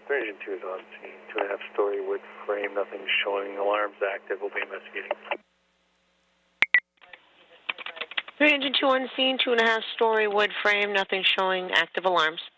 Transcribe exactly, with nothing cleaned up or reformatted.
three Engine two is on scene. Two and a half story wood frame, nothing showing. Alarms active. We'll be investigating. three Engine two on scene, two and a half story wood frame, nothing showing. Active alarms.